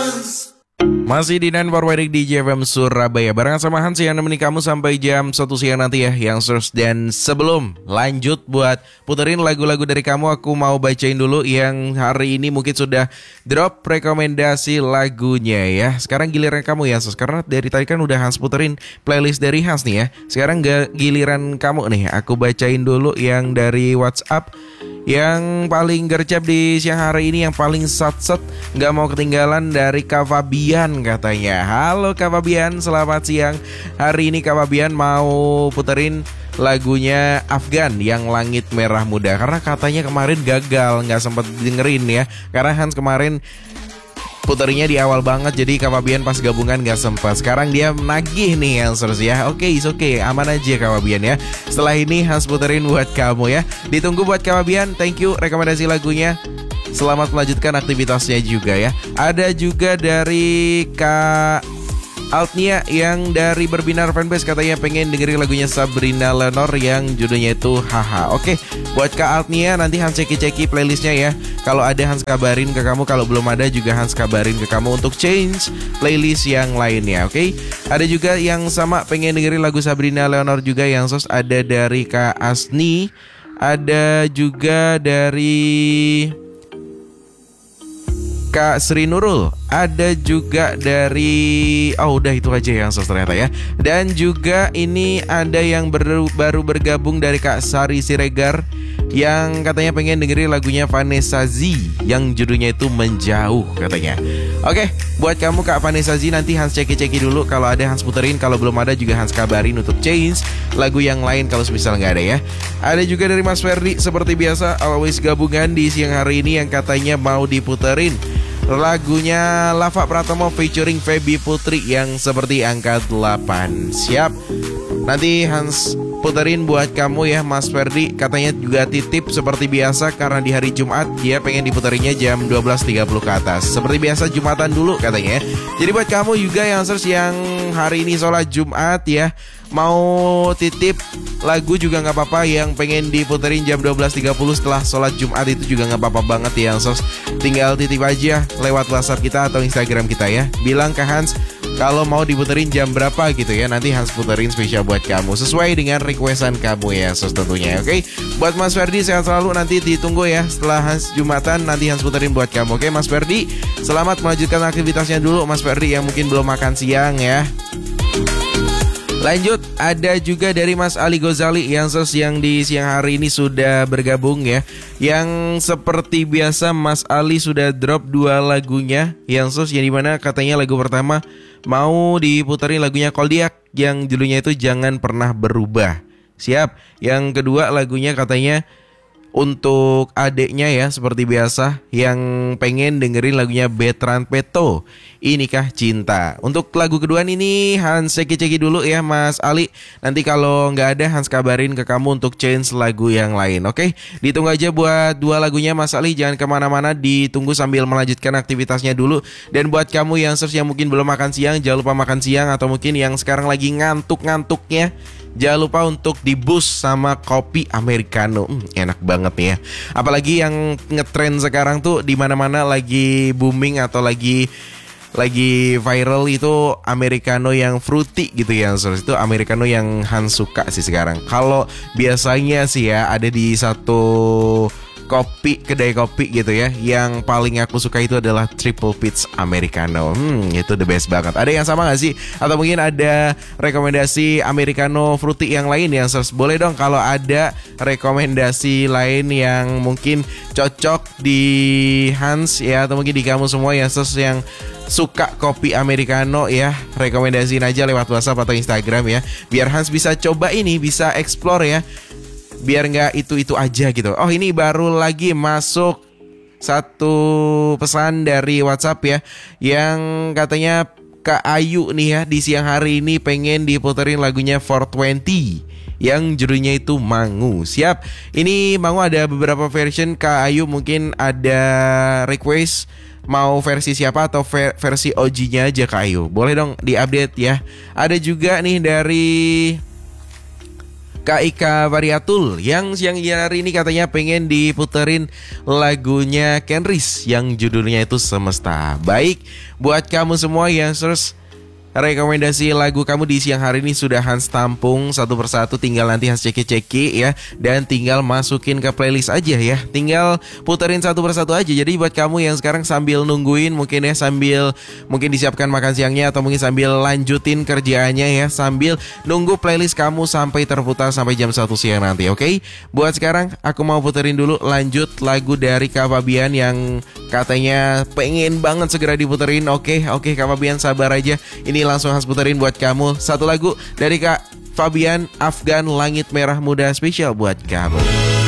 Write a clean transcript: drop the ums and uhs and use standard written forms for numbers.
Masih di 9 di JFM Surabaya barengan sama Hans yang nemenin kamu sampai jam 1 siang nanti ya Youngsters. Dan sebelum lanjut buat puterin lagu-lagu dari kamu, aku mau bacain dulu yang hari ini mungkin sudah drop rekomendasi lagunya ya. Sekarang giliran kamu ya Youngsters, karena dari tadi kan udah Hans puterin playlist dari Hans nih ya. Sekarang giliran kamu nih, aku bacain dulu yang dari WhatsApp. Yang paling gercep di siang hari ini, yang paling sat-set, gak mau ketinggalan dari Kak Fabian katanya. Halo Kak Fabian, selamat siang. Hari ini Kak Fabian mau puterin lagunya Afgan yang Langit Merah Muda, karena katanya kemarin gagal, gak sempat dengerin ya. Karena Hans kemarin puterinya di awal banget, jadi Kak Fabian pas gabungan gak sempat. Sekarang dia menagih nih Youngsters ya. Oke, aman aja Kak Fabian ya. Setelah ini Hans puterin buat kamu ya. Ditunggu buat Kak Fabian. Thank you rekomendasi lagunya. Selamat melanjutkan aktivitasnya juga ya. Ada juga dari Kak Altnia yang dari Berbinar Fanbase, katanya pengen dengerin lagunya Sabrina Lenor yang judulnya itu Haha. Oke, buat Kak Altnia nanti Hans ceki-ceki playlistnya ya. Kalau ada Hans kabarin ke kamu, kalau belum ada juga Hans kabarin ke kamu untuk change playlist yang lainnya. Oke, ada juga yang sama pengen dengerin lagu Sabrina Lenor juga yang ada dari Kak Asni. Ada juga dari Kak Sri Nurul, ada juga dari udah itu aja yang ternyata ya. Dan juga ini ada yang baru bergabung dari Kak Sari Siregar yang katanya pengen dengerin lagunya Vanessa Z yang judulnya itu Menjauh katanya. Oke, buat kamu Kak Vanessa Z nanti Hans ceki-ceki dulu, kalau ada Hans puterin, kalau belum ada juga Hans kabarin untuk change lagu yang lain kalau misal nggak ada ya. Ada juga dari Mas Ferdi seperti biasa always gabungan di siang hari ini yang katanya mau diputerin lagunya Lava Pratomo featuring Feby Putri yang seperti angka 8. Siap. Nanti Hans puterin buat kamu ya Mas Ferdi. Katanya juga titip seperti biasa karena di hari Jumat dia pengen diputerinnya jam 12.30 ke atas. Seperti biasa Jumatan dulu katanya. Jadi buat kamu juga yang hari ini sholat Jumat ya, mau titip lagu juga gak apa-apa, yang pengen diputerin jam 12.30 setelah sholat Jumat itu juga gak apa-apa banget ya Youngsters. Tinggal titip aja lewat WhatsApp kita atau Instagram kita ya. Bilang ke Hans kalau mau diputerin jam berapa gitu ya. Nanti Hans puterin spesial buat kamu sesuai dengan requestan kamu ya Youngsters tentunya. Oke, buat Mas Ferdi sehat selalu, nanti ditunggu ya setelah Hans Jumatan nanti Hans puterin buat kamu. Oke Mas Ferdi, selamat melanjutkan aktivitasnya dulu Mas Ferdi yang mungkin belum makan siang ya. Lanjut, ada juga dari Mas Ali Gozali yang di siang hari ini sudah bergabung ya. Yang seperti biasa Mas Ali sudah drop 2 lagunya yang dimana katanya lagu pertama mau diputerin lagunya Koldiak yang judulnya itu Jangan Pernah Berubah. Siap. Yang kedua lagunya katanya untuk adeknya ya seperti biasa yang pengen dengerin lagunya Betran Peto, Inikah Cinta. Untuk lagu kedua ini Hans ceki-ceki dulu ya Mas Ali. Nanti kalau nggak ada Hans kabarin ke kamu untuk change lagu yang lain. Oke, ditunggu aja buat 2 lagunya Mas Ali. Jangan kemana-mana, ditunggu sambil melanjutkan aktivitasnya dulu. Dan buat kamu yang mungkin belum makan siang, jangan lupa makan siang. Atau mungkin yang sekarang lagi ngantuk-ngantuknya, jangan lupa untuk dibus sama kopi americano. Enak banget nih ya. Apalagi yang ngetrend sekarang tuh di mana-mana lagi booming atau lagi viral itu americano yang fruity gitu ya. Itu americano yang Hans suka sih sekarang. Kalau biasanya sih ya ada di satu kedai kopi gitu ya, yang paling aku suka itu adalah triple peach americano. Itu the best banget. Ada yang sama gak sih? Atau mungkin ada rekomendasi americano fruity yang lain yang boleh dong kalau ada rekomendasi lain yang mungkin cocok di Hans ya, atau mungkin di kamu semua yang suka kopi americano ya, rekomendasiin aja lewat WhatsApp atau Instagram ya, biar Hans bisa coba ini, bisa explore ya, biar nggak itu aja gitu. Oh, ini baru lagi masuk satu pesan dari WhatsApp ya, yang katanya Kak Ayu nih ya di siang hari ini pengen diputerin lagunya 420 yang judulnya itu Mangu. Siap. Ini Mangu ada beberapa version. Kak Ayu mungkin ada request mau versi siapa atau versi OG-nya aja Kak Ayu. Boleh dong diupdate ya. Ada juga nih dari Kak Ika Variatul yang siang hari ini katanya pengen diputerin lagunya Kenris yang judulnya itu Semesta. Baik, buat kamu semua yang terus rekomendasi lagu kamu di siang hari ini sudah Hans tampung satu persatu, tinggal nanti Hans ceki-ceki ya, dan tinggal masukin ke playlist aja ya. Tinggal puterin satu persatu aja. Jadi buat kamu yang sekarang sambil nungguin mungkin ya, sambil mungkin disiapkan makan siangnya atau mungkin sambil lanjutin kerjaannya ya, sambil nunggu playlist kamu sampai terputar sampai jam 1 siang nanti, oke? Buat sekarang aku mau puterin dulu lanjut lagu dari Kak Fabian yang katanya pengen banget segera diputerin. Oke Kak Fabian, sabar aja. Ini langsung Hans puterin buat kamu satu lagu dari Kak Fabian, Afgan, Langit Merah Muda, spesial buat kamu.